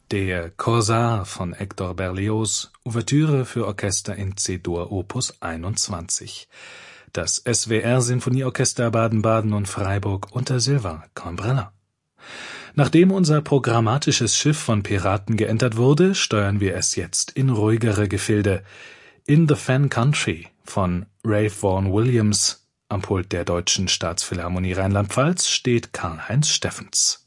Der Corsair von Hector Berlioz, Ouvertüre für Orchester in C-Dur Opus 21. Das SWR-Sinfonieorchester Baden-Baden und Freiburg unter Sylvain Cambrella. Nachdem unser programmatisches Schiff von Piraten geentert wurde, steuern wir es jetzt in ruhigere Gefilde. In the Fen Country von Ralph Vaughan Williams. Am Pult der Deutschen Staatsphilharmonie Rheinland-Pfalz steht Karl-Heinz Steffens.